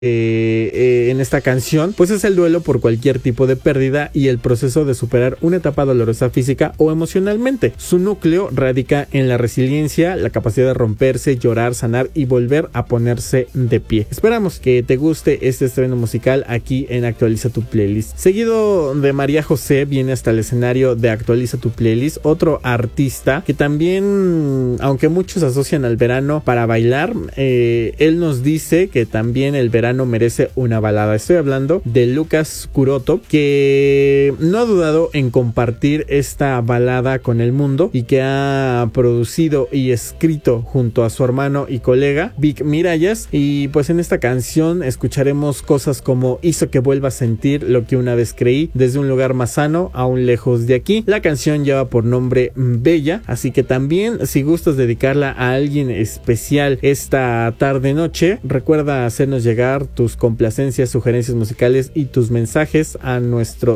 en esta canción, pues es el duelo por cualquier tipo de pérdida y el proceso de superar una etapa dolorosa física o emocionalmente. Su núcleo radica en la resiliencia, la capacidad de romperse, llorar, sanar y volver a ponerse de pie. Esperamos que te guste este estreno musical aquí en Actualiza tu Playlist. Seguido de María José viene hasta el escenario de Actualiza tu Playlist otro artista que también, aunque muchos asocian al verano para bailar, él nos dice que también el verano merece una balada. Estoy hablando de Lucas Curoto, que no ha dudado en compartir esta balada con el mundo y que ha producido y escrito junto a su hermano y colega Vic Miralles. Y pues en esta canción escucharemos cosas como hizo que vuelva a sentir lo que una vez creí, desde un lugar más sano aún lejos de aquí. La canción lleva por nombre Bella, así que también si gustas dedicarla a alguien especial esta tarde noche, recuerda hacernos llegar tus complacencias, sugerencias musicales y tus mensajes a nuestro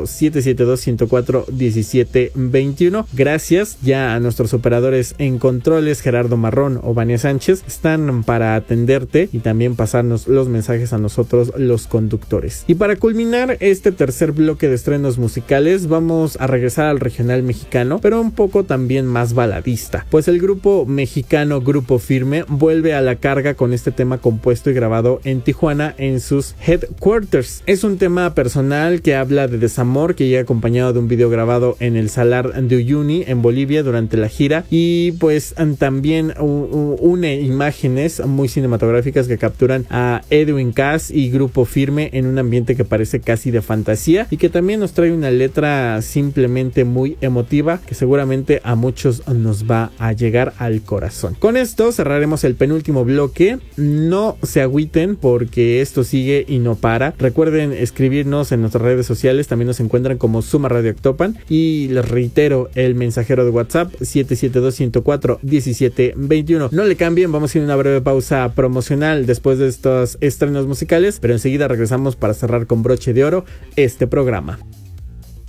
772-104-1721. Gracias ya a nuestros operadores en controles, Gerardo Marrón o Vania Sánchez, están para atenderte y también pasarnos los mensajes a nosotros, los conductores. Y para culminar este tercer bloque de estrenos musicales, vamos a regresar al regional mexicano, pero un poco también más baladista, pues el grupo mexicano Grupo Firme vuelve a la carga con este tema compuesto y grabado en Tijuana en sus headquarters. Es un tema personal que habla de desamor, que llega acompañado de un video grabado en el Salar de Uyuni en Bolivia durante la gira, y pues también une imágenes muy cinematográficas que capturan a Edwin Cass y Grupo Firme en un ambiente que parece casi de fantasía y que también nos trae una letra simplemente muy emotiva que seguramente a muchos nos va a llegar al corazón. Con esto cerraremos el penúltimo bloque. No se agüiten porque esto sigue y no para. Recuerden escribirnos en nuestras redes sociales, también nos encuentran como Suma Radio Actopan, y les reitero el mensajero de WhatsApp 772-104-1721. No le cambien, vamos a ir a una breve pausa promocional después de estos estrenos musicales, pero enseguida regresamos para cerrar con broche de oro este programa.